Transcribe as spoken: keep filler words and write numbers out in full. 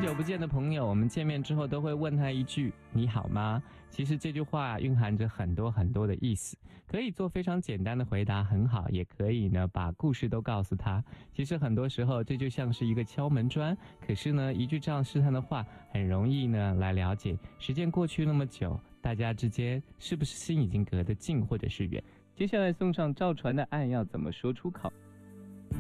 久不见的朋友，我们见面之后都会问他一句你好吗？其实这句话蕴含着很多很多的意思，可以做非常简单的回答很好，也可以呢把故事都告诉他。其实很多时候这就像是一个敲门砖，可是呢一句这样试探的话很容易呢来了解时间过去那么久，大家之间是不是心已经隔得近或者是远。接下来送上赵传的爱要怎么说出口。